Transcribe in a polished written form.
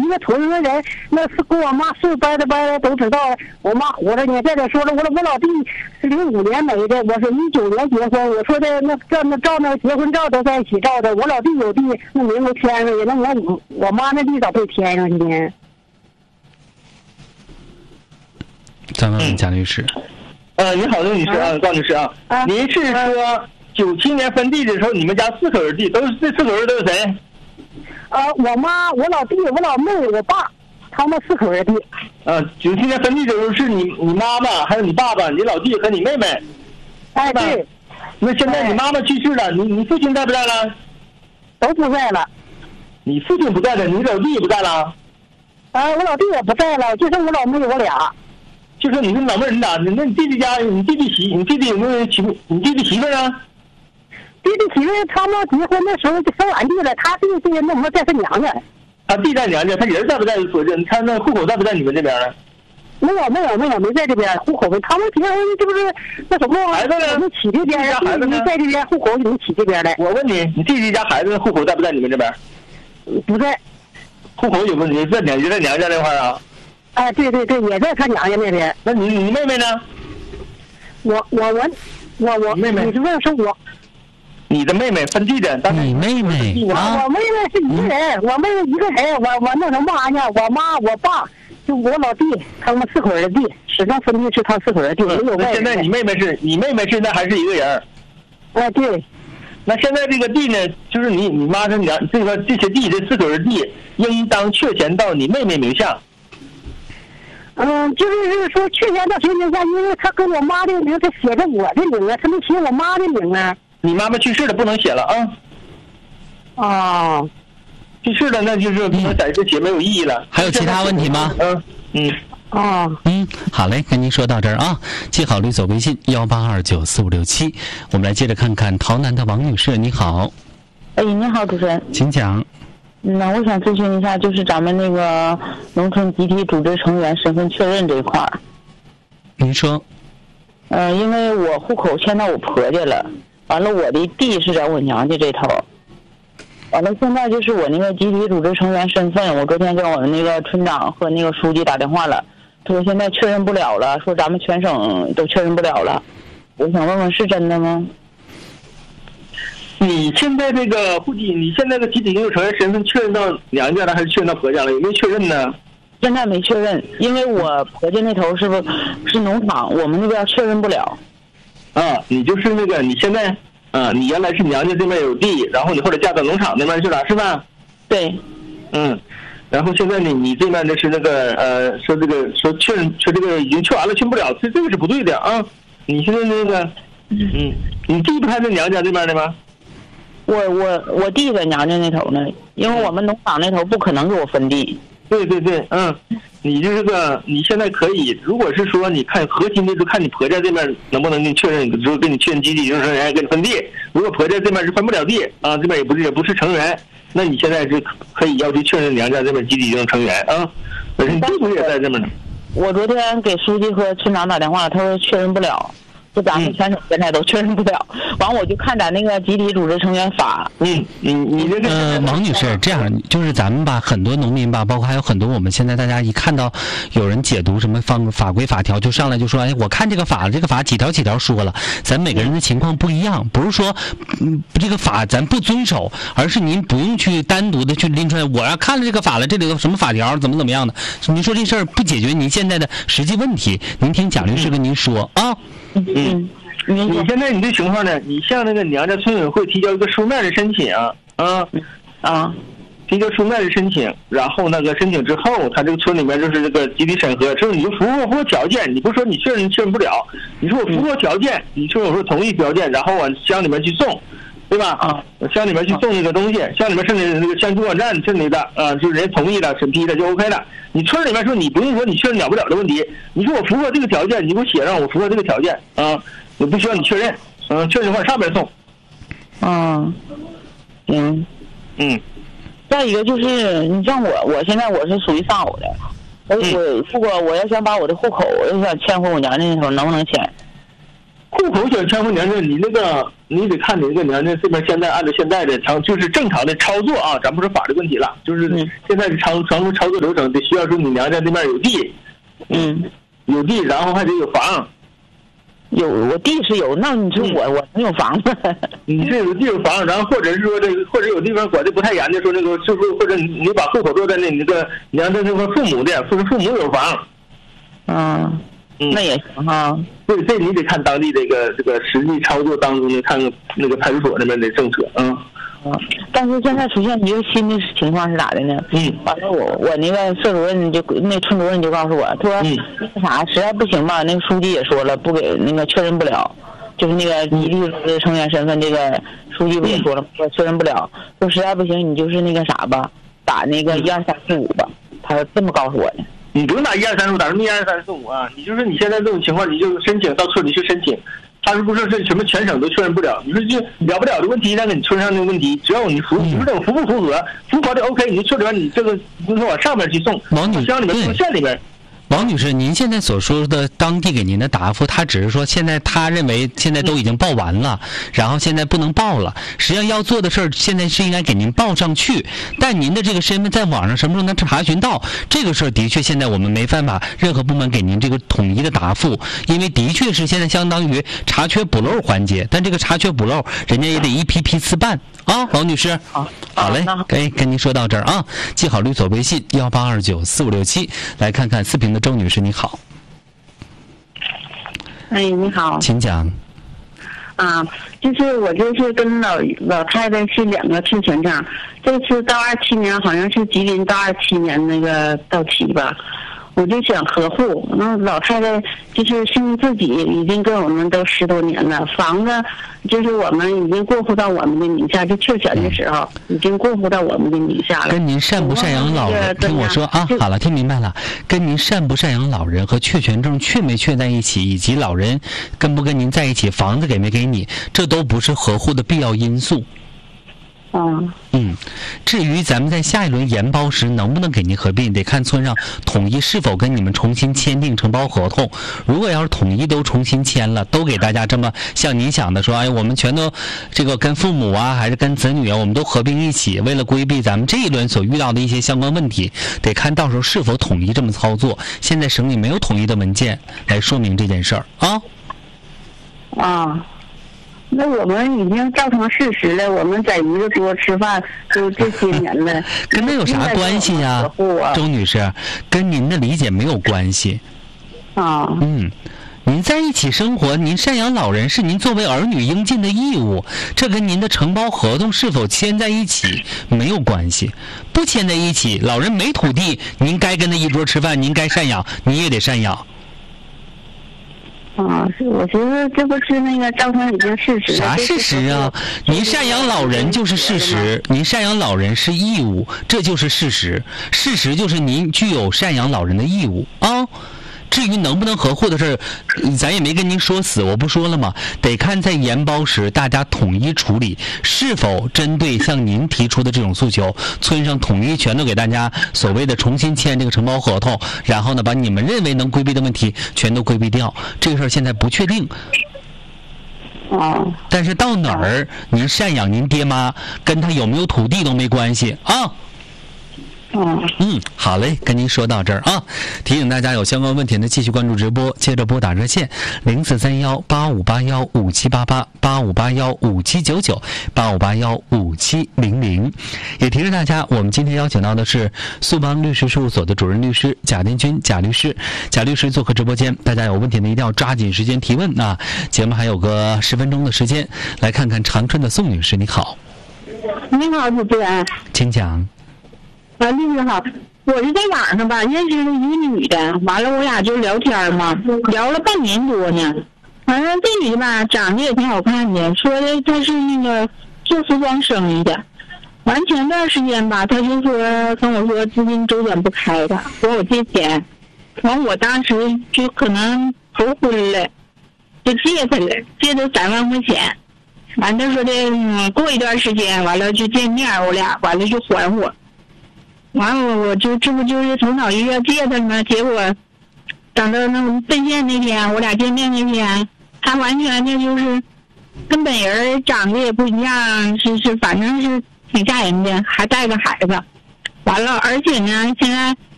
个村子人，那是跟我妈是掰的都知道。我妈活着呢，再者说了，我老弟是05年没的，我是19年结婚。我说的那照那结婚照都在一起照的，我老弟有地，那名都填上去，那我妈那地咋被填上去呢？ 再问问贾律师。 你好，刘女士啊，高女士啊，您是说97年分地的时候，你们家4口人地，这4口人都是谁？ 我妈、我老弟、我老妹、我爸，他们4口人地。 97年分地的时候是你妈妈，还有你爸爸、你老弟和你妹妹。 哎，对。 那现在你妈妈去世了，你父亲在不在了？ 都不在了。 你父亲不在了，你老弟也不在了。 我老弟也不在了，就剩我老妹我俩。 就说你跟老妹人咋？那你弟弟家，你弟弟有没有你弟弟媳妇啊？ 弟弟媳妇他们结婚的时候就分完地了，他弟弟那么在他娘家。 他弟在娘家，他人在不在所镇？他那户口在不在你们这边呢？ 没在这边户口。他们结婚这不是那什么孩子呢？ 我们起这边， 孩子呢？ 在这边户口你们起这边来。 我问你，你弟弟家孩子户口在不在你们这边？ 不在。 户口有问题，在娘家那块啊？ 哎，对，也在他娘家那边。 那你妹妹呢？ 我妹妹， 你是问是我？ 你的妹妹分地的， 你妹妹啊？我妹妹是一个人，我妹妹一个人，我那什么呢？我妈、我爸，就我老弟，他们4口人地，始终分地是他4口人地，没有外人。 现在你妹妹现在还是一个人？ 哎，对。 那现在这个地呢，就是你妈这些地，这4口人地应当确权到你妹妹名下。 就是说确权到谁名下？因为他跟我妈的名，他写着我的名啊，他没写我妈的名啊。 你妈妈去世了，不能写了啊。去世了，那就是不能在这写，没有意义了。 还有其他问题吗？好嘞，跟您说到这儿啊。记好吕所微信182945667。我们来接着看看洮南的王女士，你好。 你好，主持人， 请讲。 那我想咨询一下，就是咱们那个农村集体组织成员身份确认这一块儿。 您说。 因为我户口迁到我婆家了，完了我的地是在我娘家这头，完了现在就是我那个集体组织成员身份，我昨天跟我的那个村长和那个书记打电话了，他说现在确认不了了，说咱们全省都确认不了了。我想问问是真的吗？ 你现在这个户籍，你现在的集体领有成员身份确认到娘家了还是确认到婆家了？有没有确认呢？ 现在没确认，因为我婆家那头是农场，我们那边确认不了。 你就是那个你现在你原来是娘家这边有地，然后你后来嫁到农场那边去了，是吧？ 对。 然后现在你这边的是那个说确认说这个已经确完了，确不了，这个是不对的啊！你现在那个你弟不还在娘家这边的吗？ 我弟在娘家那头呢，因为我们农场那头不可能给我分地。 对，你这个你现在可以，如果是说你看核心的，就看你婆家这边能不能给你确认，就给你确认集体领有成员，给你分地。如果婆家这边是分不了地啊，这边也不是成员，那你现在是可以要求确认娘家这边集体领有成员啊。本身地不也在这边呢？我昨天给书记和村长打电话，他说确认不了。就咱们全省现在都确认不了，完我就看咱那个集体组织成员法。你这个王女士，这样就是咱们吧，很多农民吧，包括还有很多我们现在大家一看到有人解读什么法规法条，就上来就说，我看这个法几条说了，咱每个人的情况不一样，不是说这个法咱不遵守，而是您不用去单独的去拎出来，我要看了这个法了，这里有什么法条，怎么样的，您说这事儿不解决您现在的实际问题，您听贾律师跟您说啊。 你现在你这情况呢？你向那个娘家村委会提交一个书面的申请提交书面的申请，然后那个申请之后，他这个村里面就是这个集体审核，之后你就符合条件，你不说你确认不了，你说我符合条件，你说我说同意条件，然后往乡里面去送，对吧？乡里面去送那个东西，乡里面甚至那个乡主管站这里的就是人家同意了审批了就 OK 了。你村里面说你不用说你确认了不了的问题，你说我符合这个条件，你给我写上我符合这个条件我不需要你确认，确认往上边送。 再一个就是你像我现在我是属于丧偶的，如果我要想把我的户口我要想迁回我娘家那头，能不能迁？ 户口想迁回娘家，你得看你那个娘家这边现在按照现在的就是正常的操作啊，咱不说法律问题了，就是现在的常规操作流程得需要说你娘家那边有地，有地，然后还得有房。 我地是有，那你说我没有房子。 你是有地有房，然后或者是说或者有地方管的不太严的，说那个就是或者你把户口落在那个娘家那块父母的，或者父母有房。 那也行哈。 对，这你得看当地这个实际操作当中的，看那个派出所那边的政策。 但是现在出现一个新的情况是咋的呢？完了我那个社主任那村主任就告诉我，他说那啥实在不行吧，那个书记也说了不给那个确认不了，就是那个集体组织成员身份，这个书记不也说了，说确认不了，说实在不行你就是那个啥吧，打那个12345吧，他这么告诉我的。 你不用打12345，打什么12345啊？你就是你现在这种情况，你就申请到村里去申请。他是不是这什么全省都确认不了？你说就了不了的问题，那个你村上的问题，只要你符不符合，符合的 OK， 你就确认你这个就是往上面去送，乡里面送县里面。 王女士，您现在所说的当地给您的答复，他只是说现在他认为现在都已经报完了，然后现在不能报了。实际上要做的事儿，现在是应该给您报上去。但您的这个身份在网上什么时候能查询到？这个事儿的确现在我们没办法任何部门给您这个统一的答复，因为的确是现在相当于查缺补漏环节，但这个查缺补漏，人家也得一批批次办啊。王女士，好嘞，跟您说到这儿啊，记好律所微信18294567，来看看四平的周女士，你好。 你好， 请讲。 就是我这是跟老太太是2个确权证，这次到27年，好像是吉林到27年那个到期吧。我就想合户，那老太太就是自己已经跟我们都10多年了，房子就是我们已经过户到我们的名下，就确权的时候已经过户到我们的名下了。 跟您赡不赡养老人，听我说啊，好了，听明白了。跟您赡不赡养老人和确权证确没确在一起，以及老人跟不跟您在一起，房子给没给你，这都不是合户的必要因素。至于咱们在下一轮研包时能不能给您合并，得看村上统一是否跟你们重新签订承包合同。如果要是统一都重新签了，都给大家这么像您想的说，我们全都这个跟父母啊，还是跟子女啊，我们都合并一起，为了规避咱们这一轮所遇到的一些相关问题，得看到时候是否统一这么操作。现在省里没有统一的文件来说明这件事儿那我们已经造成事实了，我们在一个桌吃饭就这些年了， 跟那有啥关系呀？周女士，跟您的理解没有关系。您在一起生活，您赡养老人是您作为儿女应尽的义务，这跟您的承包合同是否签在一起没有关系。不签在一起，老人没土地，您该跟他一桌吃饭，您该赡养，你也得赡养。 我觉得这不是那个造成已经事实了。 啥事实啊？您赡养老人就是事实，您赡养老人是义务，这就是事实。事实就是您具有赡养老人的义务至于能不能合户的事儿，咱也没跟您说死，我不说了吗？得看在研包时大家统一处理，是否针对像您提出的这种诉求，村上统一全都给大家所谓的重新签这个承包合同，然后呢把你们认为能规避的问题全都规避掉。这个事儿现在不确定。但是到哪儿您赡养您爹妈，跟他有没有土地都没关系好嘞，跟您说到这儿提醒大家有相关问题呢，继续关注直播，接着拨打热线0431858157888581579985815700。也提示大家，我们今天邀请到的是速邦律师事务所的主任律师贾殿军贾律师做客直播间，大家有问题呢一定要抓紧时间提问节目还有个10分钟的时间，来看看长春的宋女士，你好。 你好，主持人， 请讲。 律师好，我是在网上吧认识了一个女的，完了我俩就聊天嘛，聊了半年多呢。完了这女的吧长得也挺好看的，说的她是那个做服装生意的。完前段时间吧，她就说跟我说资金周转不开的，管我借钱。完我当时就可能头昏了，就借她了，借她3万块钱。完她说的过一段时间完了就见面，我俩完了就还我。完了我就这不就是头脑一热借他吗？结果等到那奔现那天，我俩见面那天， 他完全的就是跟本人长得也不一样，反正是挺吓人的，还带个孩子。完了，而且呢，现在